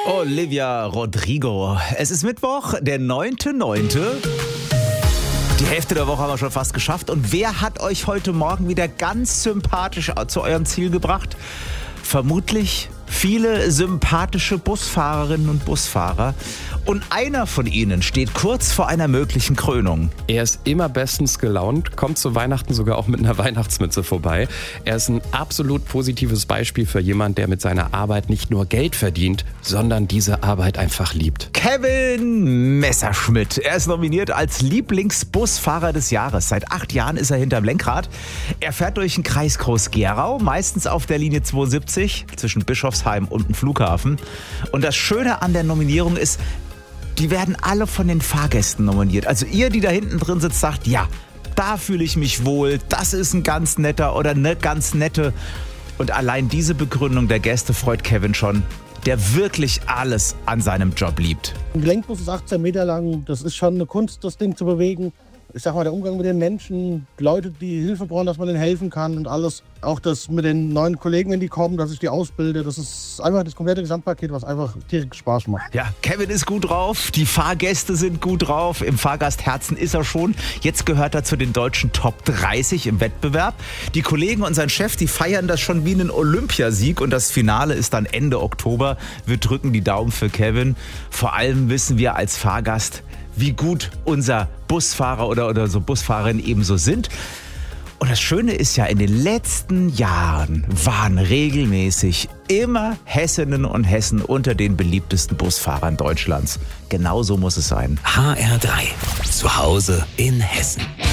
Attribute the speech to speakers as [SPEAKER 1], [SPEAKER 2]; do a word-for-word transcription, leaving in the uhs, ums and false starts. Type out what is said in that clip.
[SPEAKER 1] Olivia Rodrigo. Es ist Mittwoch, der neunter neunter Die Hälfte der Woche haben wir schon fast geschafft. Und wer hat euch heute Morgen wieder ganz sympathisch zu eurem Ziel gebracht? Vermutlich viele sympathische Busfahrerinnen und Busfahrer. Und einer von ihnen steht kurz vor einer möglichen Krönung.
[SPEAKER 2] Er ist immer bestens gelaunt, kommt zu Weihnachten sogar auch mit einer Weihnachtsmütze vorbei. Er ist ein absolut positives Beispiel für jemanden, der mit seiner Arbeit nicht nur Geld verdient, sondern diese Arbeit einfach liebt.
[SPEAKER 1] Kevin Messerschmidt. Er ist nominiert als Lieblingsbusfahrer des Jahres. Seit acht Jahren ist er hinterm Lenkrad. Er fährt durch den Kreis Groß-Gerau, meistens auf der Linie zweiundsiebzig zwischen Bischofsheim und dem Flughafen. Und das Schöne an der Nominierung ist, die werden alle von den Fahrgästen nominiert. Also ihr, die da hinten drin sitzt, sagt, ja, da fühle ich mich wohl, das ist ein ganz netter oder eine ganz nette. Und allein diese Begründung der Gäste freut Kevin schon, der wirklich alles an seinem Job liebt.
[SPEAKER 3] Ein Gelenkbus ist achtzehn Meter lang, das ist schon eine Kunst, das Ding zu bewegen. Ich sag mal, der Umgang mit den Menschen, Leute, die Hilfe brauchen, dass man denen helfen kann und alles. Auch das mit den neuen Kollegen, wenn die kommen, dass ich die ausbilde. Das ist einfach das komplette Gesamtpaket, was einfach tierisch Spaß macht.
[SPEAKER 1] Ja, Kevin ist gut drauf, die Fahrgäste sind gut drauf, im Fahrgastherzen ist er schon. Jetzt gehört er zu den deutschen Top dreißig im Wettbewerb. Die Kollegen und sein Chef, die feiern das schon wie einen Olympiasieg und das Finale ist dann Ende Oktober. Wir drücken die Daumen für Kevin. Vor allem wissen wir als Fahrgast, wie gut unser Busfahrer oder, oder so Busfahrerin ebenso sind. Und das Schöne ist ja, in den letzten Jahren waren regelmäßig immer Hessinnen und Hessen unter den beliebtesten Busfahrern Deutschlands. Genauso muss es sein.
[SPEAKER 4] H R drei. Zu Hause in Hessen.